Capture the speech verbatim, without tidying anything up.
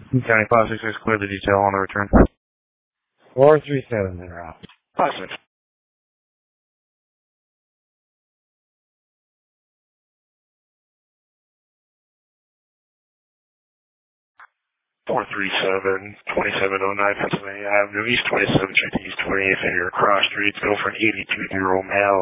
County five six six, clear the detail on the return. four three seven, they're off. Positive. four three seven, twenty-seven oh nine Pennsylvania Avenue, East twenty-seventh Street, East twenty-eighth, and your cross streets. Go for an eighty-two-year-old male.